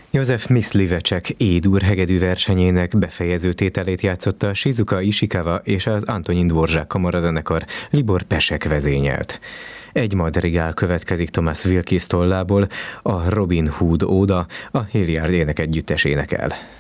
József Miszlivecsek E-dur hegedű versenyének befejező tételét játszotta Shizuka Ishikawa és az Antonin Dvorak kamarazenekar, Libor Pesek vezényelt. Egy madrigál következik Thomas Wilkes tollából, a Robin Hood óda, a Hilliard énekegyüttes énekel.